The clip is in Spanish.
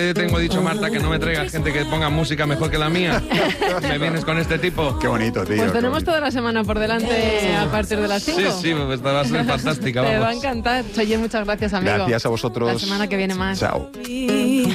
Tengo dicho, Marta, que no me traigas gente que ponga música mejor que la mía. Me vienes con este tipo. Qué bonito, tío. Pues tenemos toda la semana por delante a partir de las 5. Sí, pues va a ser fantástica. Te Vamos. va a encantar. Oye, muchas gracias, amigo. Gracias a vosotros. La semana que viene más. Chao.